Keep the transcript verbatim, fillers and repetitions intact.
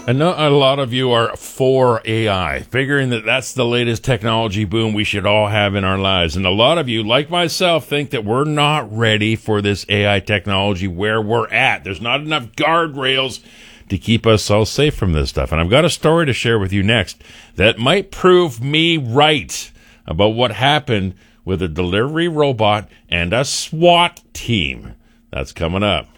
I know a lot of you are for A I, figuring that that's the latest technology boom we should all have in our lives. And a lot of you, like myself, think that we're not ready for this A I technology where we're at. There's not enough guardrails to keep us all safe from this stuff. And I've got a story to share with you next that might prove me right about what happened with a delivery robot and a SWAT team. That's coming up.